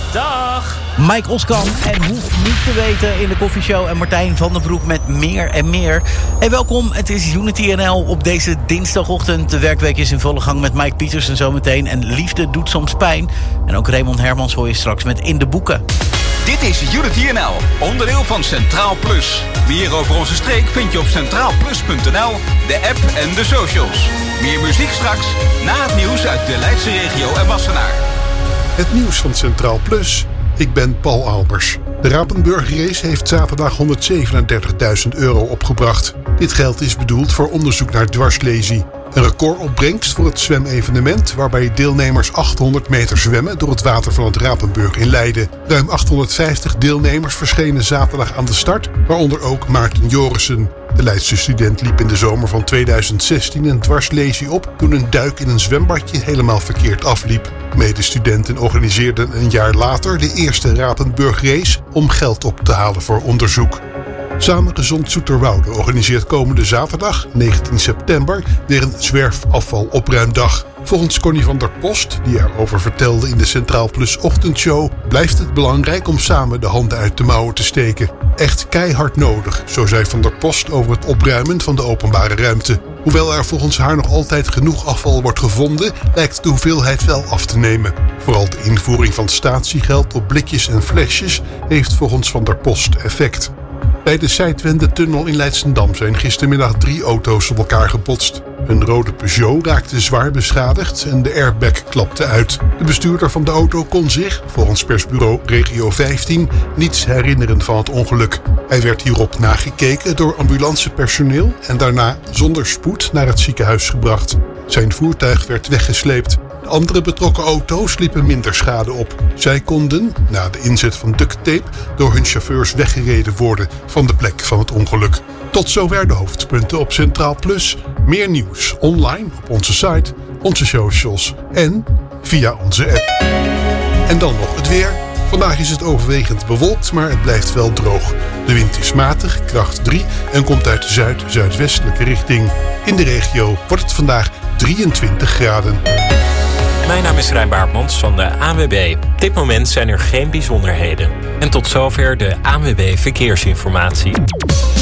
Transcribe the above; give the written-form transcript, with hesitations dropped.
Dag! Mike Oskamp en hoeft niet te weten in de koffieshow. En Martijn van den Broek met meer en meer. Hey, welkom, het is Unity NL op deze dinsdagochtend. De werkweek is in volle gang met Mike Pietersen zometeen. En liefde doet soms pijn. En ook Raymond Hermans hoor je straks met In de Boeken. Dit is Unity NL, onderdeel van Centraal Plus. Meer over onze streek vind je op centraalplus.nl, de app en de socials. Meer muziek straks, na het nieuws uit de Leidse regio en Wassenaar. Het nieuws van Centraal Plus. Ik ben Paul Albers. De Rapenburg Race heeft zaterdag €137.000 opgebracht. Dit geld is bedoeld voor onderzoek naar dwarslesie. Een recordopbrengst voor het zwemevenement waarbij deelnemers 800 meter zwemmen door het water van het Rapenburg in Leiden. Ruim 850 deelnemers verschenen zaterdag aan de start, waaronder ook Maarten Jorissen. De Leidse student liep in de zomer van 2016 een dwarslesie op toen een duik in een zwembadje helemaal verkeerd afliep. Medestudenten organiseerden een jaar later de eerste Rapenburg Race om geld op te halen voor onderzoek. Samengezond Zoeterwoude organiseert komende zaterdag, 19 september, weer een zwerfafvalopruimdag. Volgens Connie van der Post, die erover vertelde in de Centraal Plus ochtendshow, blijft het belangrijk om samen de handen uit de mouwen te steken. Echt keihard nodig, zo zei Van der Post over het opruimen van de openbare ruimte. Hoewel er volgens haar nog altijd genoeg afval wordt gevonden, lijkt de hoeveelheid wel af te nemen. Vooral de invoering van statiegeld op blikjes en flesjes heeft volgens Van der Post effect. Bij de Zijdwende-tunnel in Leidschendam zijn gistermiddag 3 auto's op elkaar gebotst. Een rode Peugeot raakte zwaar beschadigd en de airbag klapte uit. De bestuurder van de auto kon zich, volgens persbureau Regio 15, niets herinneren van het ongeluk. Hij werd hierop nagekeken door ambulancepersoneel en daarna zonder spoed naar het ziekenhuis gebracht. Zijn voertuig werd weggesleept. De andere betrokken auto's liepen minder schade op. Zij konden, na de inzet van ducttape, door hun chauffeurs weggereden worden van de plek van het ongeluk. Tot zover de hoofdpunten op Centraal Plus. Meer nieuws online op onze site, onze socials en via onze app. En dan nog het weer. Vandaag is het overwegend bewolkt, maar het blijft wel droog. De wind is matig, kracht 3 en komt uit de zuid-zuidwestelijke richting. In de regio wordt het vandaag 23 graden. Mijn naam is Rijn Baartmans van de ANWB. Op dit moment zijn er geen bijzonderheden. En tot zover de ANWB Verkeersinformatie.